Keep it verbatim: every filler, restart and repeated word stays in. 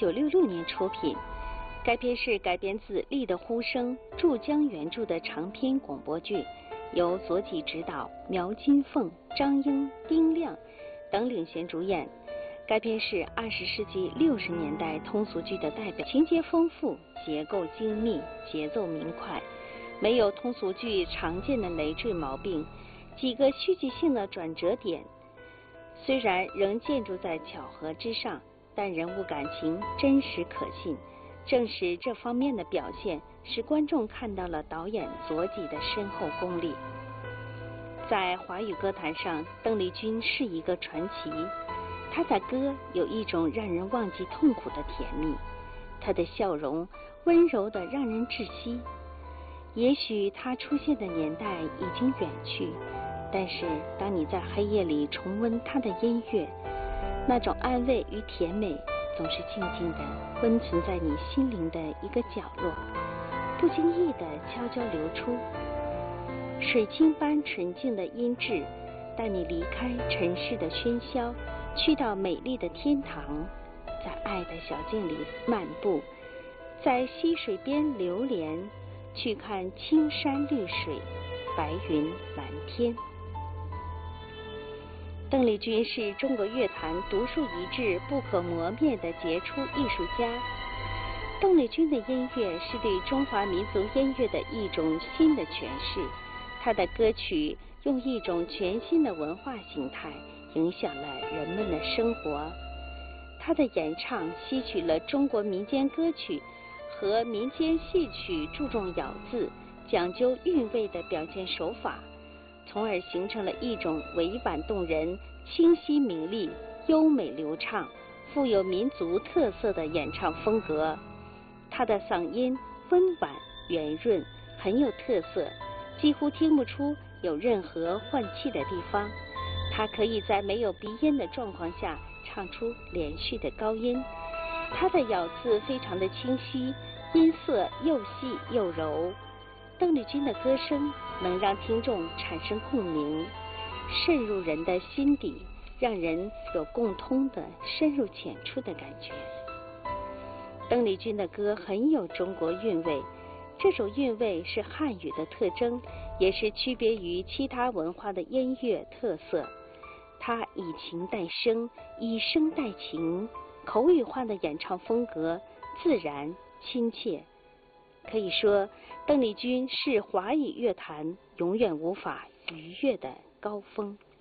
九六六年出品。该片是改编自《力的呼声》注江原著的长篇广播剧，由左己执导，苗金凤、张英、丁亮等领衔主演。该片是二十世纪六十年代通俗剧的代表，情节丰富，结构精密，节奏明快，没有通俗剧常见的累赘毛病，几个戏剧性的转折点，虽然仍建筑在巧合之上，但人物感情真实可信。正是这方面的表现，使观众看到了导演左己的深厚功力。在华语歌坛上，邓丽君是一个传奇。她的歌有一种让人忘记痛苦的甜蜜，她的笑容温柔的让人窒息。也许她出现的年代已经远去，但是当你在黑夜里重温她的音乐，那种安慰与甜美总是静静地温存在你心灵的一个角落，不经意地悄悄流出。水晶般纯净的音质，带你离开尘世的喧嚣，去到美丽的天堂，在爱的小径里漫步，在溪水边流连，去看青山绿水，白云蓝天。邓丽君是中国乐坛独树一帜、不可磨灭的杰出艺术家。邓丽君的音乐是对中华民族音乐的一种新的诠释，她的歌曲用一种全新的文化形态影响了人们的生活。她的演唱吸取了中国民间歌曲和民间戏曲注重咬字、讲究韵味的表现手法，从而形成了一种委婉动人、清晰明丽、优美流畅、富有民族特色的演唱风格。他的嗓音温婉圆润，很有特色，几乎听不出有任何换气的地方。他可以在没有鼻音的状况下唱出连续的高音。他的咬字非常的清晰，音色又细又柔。邓丽君的歌声能让听众产生共鸣，渗入人的心底，让人有共通的深入浅出的感觉。邓丽君的歌很有中国韵味，这种韵味是汉语的特征，也是区别于其他文化的音乐特色。她以情带声，以声带情，口语化的演唱风格自然亲切。可以说，邓丽君是华语乐坛永远无法逾越的高峰。